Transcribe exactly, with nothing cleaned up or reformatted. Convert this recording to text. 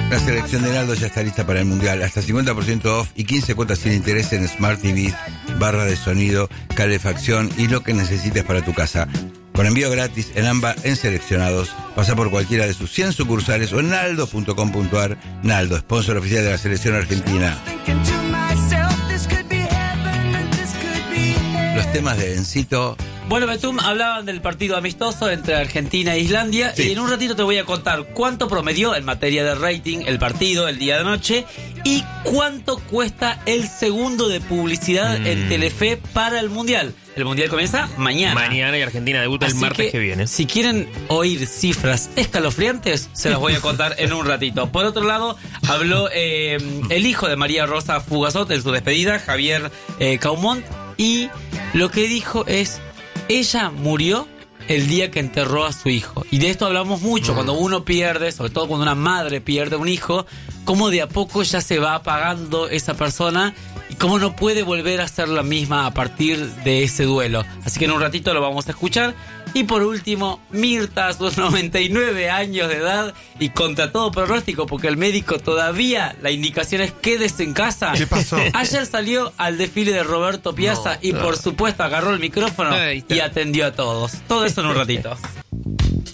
La selección de Naldo ya está lista para el Mundial. Hasta cincuenta por ciento off y quince cuotas sin interés en Smart T V, barra de sonido, calefacción y lo que necesites para tu casa. Con envío gratis en AMBA en seleccionados. Pasa por cualquiera de sus cien sucursales o en naldo punto com punto ar. Naldo, sponsor oficial de la selección argentina. Los temas de Encito. Bueno, Betum, hablaban del partido amistoso entre Argentina e Islandia, sí. Y en un ratito te voy a contar cuánto promedió en materia de rating el partido el día de noche y cuánto cuesta el segundo de publicidad mm. en Telefe para el Mundial. El Mundial comienza mañana. Mañana y Argentina debuta Así el martes que, que viene. Si quieren oír cifras escalofriantes, se las voy a contar en un ratito. Por otro lado, habló eh, el hijo de María Rosa Fugazot en su despedida, Javier eh, Caumont, y lo que dijo es: ella murió el día que enterró a su hijo. Y de esto hablamos mucho, cuando uno pierde, sobre todo cuando una madre pierde un hijo, cómo de a poco ya se va apagando esa persona y cómo no puede volver a ser la misma a partir de ese duelo. Así que en un ratito lo vamos a escuchar. Y por último, Mirta, a sus noventa y nueve años de edad y contra todo pronóstico, porque el médico todavía, la indicación es quédese en casa. ¿Qué pasó? Ayer salió al desfile de Roberto Piazza no, y no. por supuesto agarró el micrófono y atendió a todos. Todo eso en un ratito.